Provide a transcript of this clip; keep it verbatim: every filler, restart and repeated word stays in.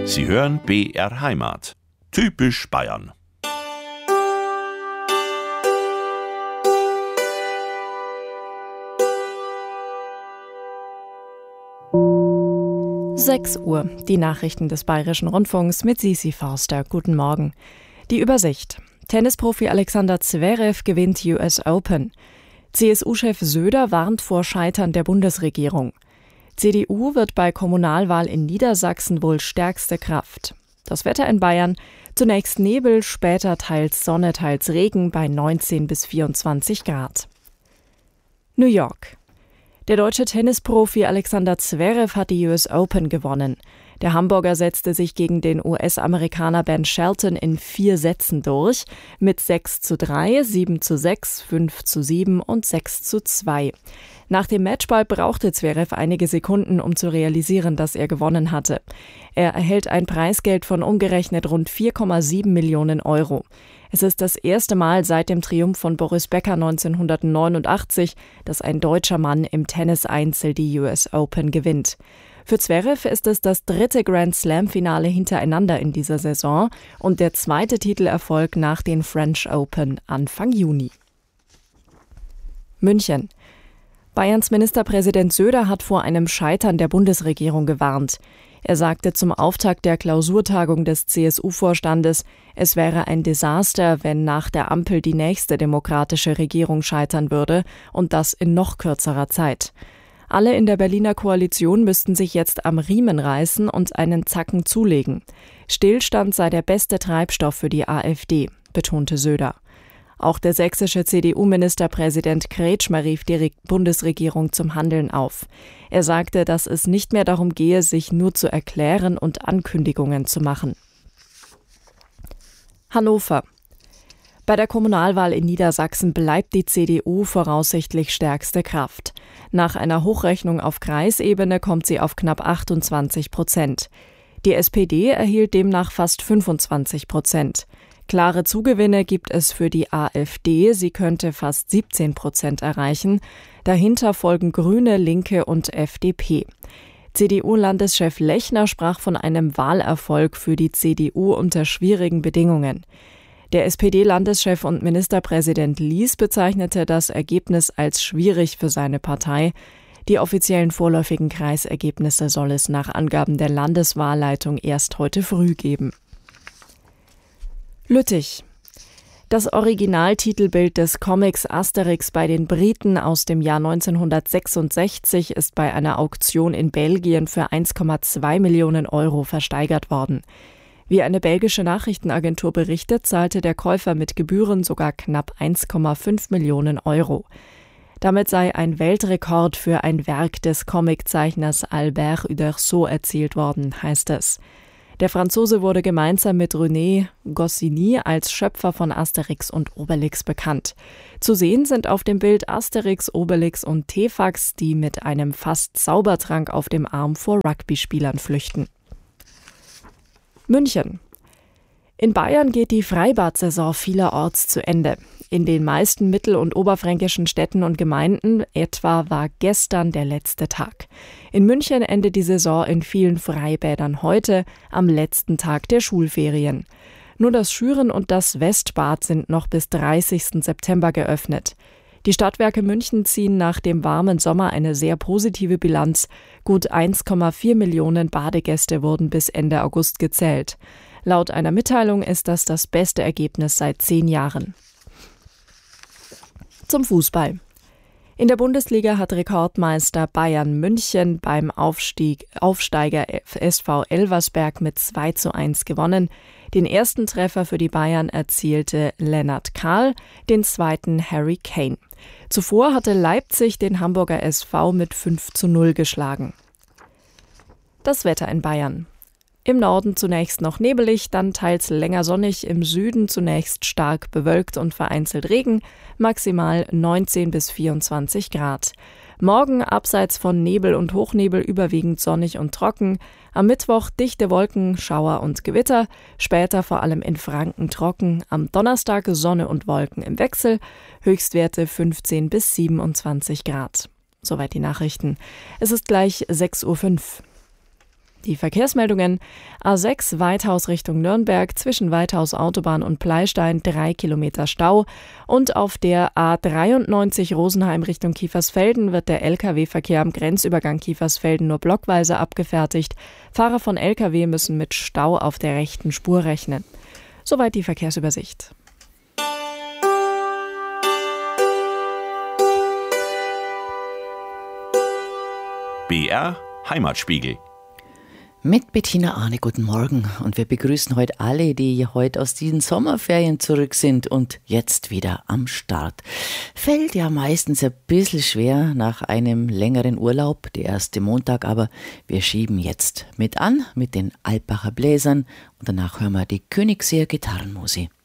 Sie hören B R Heimat. Typisch Bayern. sechs Uhr, die Nachrichten des Bayerischen Rundfunks mit Sisi Forster. Guten Morgen. Die Übersicht. Tennisprofi Alexander Zverev gewinnt U S Open. C S U-Chef Söder warnt vor Scheitern der Bundesregierung. C D U wird bei Kommunalwahl in Niedersachsen wohl stärkste Kraft. Das Wetter in Bayern: zunächst Nebel, später teils Sonne, teils Regen bei neunzehn bis vierundzwanzig Grad. New York. Der deutsche Tennisprofi Alexander Zverev hat die U S Open gewonnen. Der Hamburger setzte sich gegen den U S-Amerikaner Ben Shelton in vier Sätzen durch, mit sechs zu drei, sieben zu sechs, fünf zu sieben und sechs zu zwei. Nach dem Matchball brauchte Zverev einige Sekunden, um zu realisieren, dass er gewonnen hatte. Er erhält ein Preisgeld von umgerechnet rund vier Komma sieben Millionen Euro. Es ist das erste Mal seit dem Triumph von Boris Becker neunzehnhundertneunundachtzig, dass ein deutscher Mann im Tennis-Einzel die U S Open gewinnt. Für Zverev ist es das dritte Grand-Slam-Finale hintereinander in dieser Saison und der zweite Titelerfolg nach den French Open Anfang Juni. München. Bayerns Ministerpräsident Söder hat vor einem Scheitern der Bundesregierung gewarnt. Er sagte zum Auftakt der Klausurtagung des C S U-Vorstandes, es wäre ein Desaster, wenn nach der Ampel die nächste demokratische Regierung scheitern würde, und das in noch kürzerer Zeit. Alle in der Berliner Koalition müssten sich jetzt am Riemen reißen und einen Zacken zulegen. Stillstand sei der beste Treibstoff für die AfD, betonte Söder. Auch der sächsische C D U-Ministerpräsident Kretschmer rief die Bundesregierung zum Handeln auf. Er sagte, dass es nicht mehr darum gehe, sich nur zu erklären und Ankündigungen zu machen. Hannover. Bei der Kommunalwahl in Niedersachsen bleibt die C D U voraussichtlich stärkste Kraft. Nach einer Hochrechnung auf Kreisebene kommt sie auf knapp achtundzwanzig Prozent. Die S P D erhielt demnach fast fünfundzwanzig Prozent. Klare Zugewinne gibt es für die AfD, sie könnte fast siebzehn Prozent erreichen. Dahinter folgen Grüne, Linke und F D P. C D U-Landeschef Lechner sprach von einem Wahlerfolg für die C D U unter schwierigen Bedingungen. Der S P D-Landeschef und Ministerpräsident Lies bezeichnete das Ergebnis als schwierig für seine Partei. Die offiziellen vorläufigen Kreisergebnisse soll es nach Angaben der Landeswahlleitung erst heute früh geben. Lüttich. Das Originaltitelbild des Comics Asterix bei den Briten aus dem Jahr neunzehnhundertsechsundsechzig ist bei einer Auktion in Belgien für eins Komma zwei Millionen Euro versteigert worden. Wie eine belgische Nachrichtenagentur berichtet, zahlte der Käufer mit Gebühren sogar knapp eins Komma fünf Millionen Euro. Damit sei ein Weltrekord für ein Werk des Comiczeichners Albert Uderzo erzielt worden, heißt es. Der Franzose wurde gemeinsam mit René Goscinny als Schöpfer von Asterix und Obelix bekannt. Zu sehen sind auf dem Bild Asterix, Obelix und Tefax, die mit einem fast Zaubertrank auf dem Arm vor Rugby-Spielern flüchten. München. In Bayern geht die Freibad-Saison vielerorts zu Ende. In den meisten mittel- und oberfränkischen Städten und Gemeinden etwa war gestern der letzte Tag. In München endet die Saison in vielen Freibädern heute, am letzten Tag der Schulferien. Nur das Schüren und das Westbad sind noch bis dreißigsten September geöffnet. Die Stadtwerke München ziehen nach dem warmen Sommer eine sehr positive Bilanz. Gut eins Komma vier Millionen Badegäste wurden bis Ende August gezählt. Laut einer Mitteilung ist das das beste Ergebnis seit zehn Jahren. Zum Fußball. In der Bundesliga hat Rekordmeister Bayern München beim Aufstieg, Aufsteiger S V Elversberg mit zwei zu eins gewonnen. Den ersten Treffer für die Bayern erzielte Lennart Kahl, den zweiten Harry Kane. Zuvor hatte Leipzig den Hamburger S V mit fünf zu null geschlagen. Das Wetter in Bayern. Im Norden zunächst noch nebelig, dann teils länger sonnig, im Süden zunächst stark bewölkt und vereinzelt Regen, maximal neunzehn bis vierundzwanzig Grad. Morgen abseits von Nebel und Hochnebel überwiegend sonnig und trocken, am Mittwoch dichte Wolken, Schauer und Gewitter, später vor allem in Franken trocken, am Donnerstag Sonne und Wolken im Wechsel, Höchstwerte fünfzehn bis siebenundzwanzig Grad. Soweit die Nachrichten. Es ist gleich sechs Uhr fünf. Die Verkehrsmeldungen: A sechs Weithaus Richtung Nürnberg, zwischen Weithaus Autobahn und Pleistein drei Kilometer Stau. Und auf der A dreiundneunzig Rosenheim Richtung Kiefersfelden wird der L K W-Verkehr am Grenzübergang Kiefersfelden nur blockweise abgefertigt. Fahrer von L K W müssen mit Stau auf der rechten Spur rechnen. Soweit die Verkehrsübersicht. B R Heimatspiegel. Mit Bettina Arne, guten Morgen. Und wir begrüßen heute alle, die heute aus diesen Sommerferien zurück sind und jetzt wieder am Start. Fällt ja meistens ein bisschen schwer nach einem längeren Urlaub, der erste Montag, aber wir schieben jetzt mit an mit den Alpacher Bläsern und danach hören wir die Königseer Gitarrenmusik.